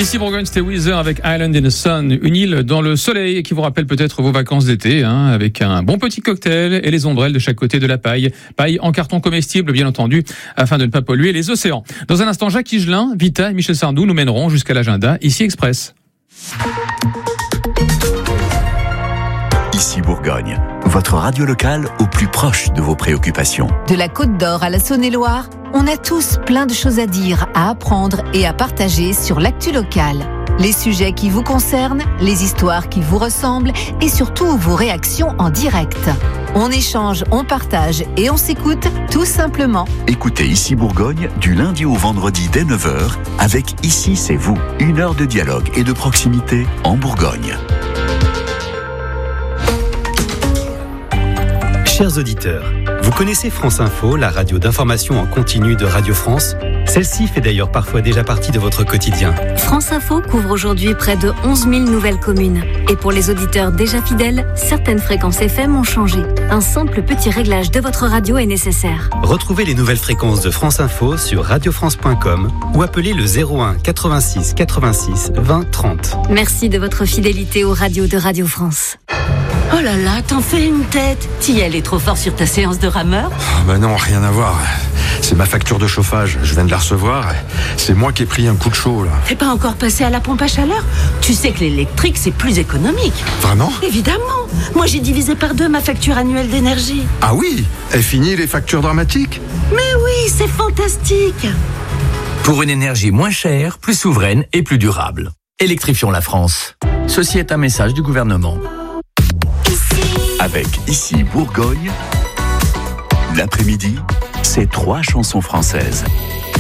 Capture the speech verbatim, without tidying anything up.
Ici Bourgogne, c'était Weezer avec Island in the Sun, une île dans le soleil qui vous rappelle peut-être vos vacances d'été, hein, avec un bon petit cocktail et les ombrelles de chaque côté de la paille. Paille en carton comestible, bien entendu, afin de ne pas polluer les océans. Dans un instant, Jacques Higelin, Vita et Michel Sardou nous mèneront jusqu'à l'agenda Ici Express. Ici Bourgogne, votre radio locale au plus proche de vos préoccupations. De la Côte d'Or à la Saône-et-Loire, on a tous plein de choses à dire, à apprendre et à partager sur l'actu locale. Les sujets qui vous concernent, les histoires qui vous ressemblent et surtout vos réactions en direct. On échange, on partage et on s'écoute tout simplement. Écoutez Ici Bourgogne du lundi au vendredi dès neuf heures avec Ici c'est vous. Une heure de dialogue et de proximité en Bourgogne. Chers auditeurs, vous connaissez France Info, la radio d'information en continu de Radio France ? Celle-ci fait d'ailleurs parfois déjà partie de votre quotidien. France Info couvre aujourd'hui près de onze mille nouvelles communes. Et pour les auditeurs déjà fidèles, certaines fréquences F M ont changé. Un simple petit réglage de votre radio est nécessaire. Retrouvez les nouvelles fréquences de France Info sur radio france point com ou appelez le zéro un quatre-vingt-six quatre-vingt-six vingt trente. Merci de votre fidélité aux radios de Radio France. Oh là là, t'en fais une tête. T'y allais trop fort sur ta séance de rameur ? Oh bah non, rien à voir. C'est ma facture de chauffage, je viens de la recevoir. C'est moi qui ai pris un coup de chaud là. T'es pas encore passé à la pompe à chaleur ? Tu sais que l'électrique c'est plus économique. Vraiment ? Évidemment. Moi j'ai divisé par deux ma facture annuelle d'énergie. Ah oui ? Est fini les factures dramatiques ? Mais oui, c'est fantastique. Pour une énergie moins chère, plus souveraine et plus durable. Électrifions la France. Ceci est un message du gouvernement. Avec Ici Bourgogne, l'après-midi, c'est trois chansons françaises.